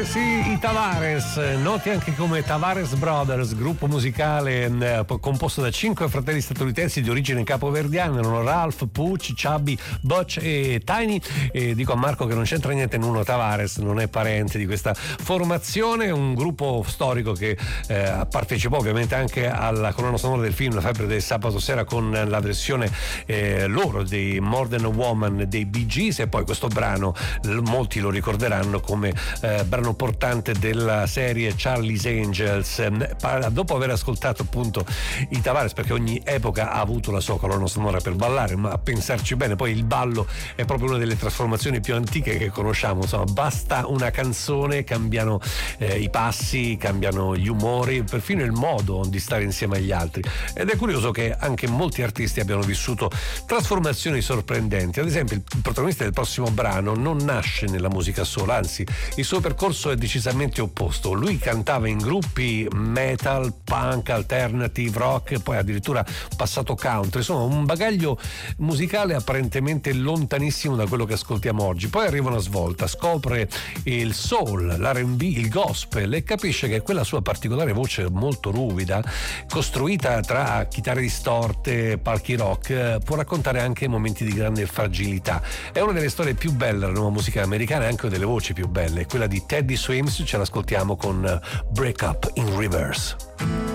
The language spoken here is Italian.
Sì, i Tavares, noti anche come Tavares Brothers, gruppo musicale composto da 5 fratelli statunitensi di origine capoverdiana, erano Ralph, Pooch, Chubby, Butch e Tiny. E dico a Marco che non c'entra niente, Nuno Tavares non è parente di questa formazione, un gruppo storico che partecipò ovviamente anche alla colonna sonora del film La febbre del sabato sera con la versione loro dei More Than a Woman dei Bee Gees, e poi questo brano molti lo ricorderanno come brano portante della serie Charlie's Angels. Dopo aver ascoltato appunto i Tavares, perché ogni epoca ha avuto la sua colonna sonora per ballare, ma a pensarci bene poi il ballo è proprio una delle trasformazioni più antiche che conosciamo, insomma basta una canzone, cambiano i passi, cambiano gli umori, perfino il modo di stare insieme agli altri, ed è curioso che anche molti artisti abbiano vissuto trasformazioni sorprendenti. Ad esempio il protagonista del prossimo brano non nasce nella musica sola, anzi il suo percorso è decisamente opposto. Lui cantava in gruppi metal, punk, alternative, rock, poi addirittura passato country, insomma un bagaglio musicale apparentemente lontanissimo da quello che ascoltiamo oggi. Poi arriva una svolta, scopre il soul, l'R&B, il gospel, e capisce che quella sua particolare voce molto ruvida, costruita tra chitarre distorte, palchi rock, può raccontare anche momenti di grande fragilità. È una delle storie più belle della nuova musica americana e anche una delle voci più belle, quella di Teddy Swims. Ce l'ascoltiamo con Break Up in Reverse.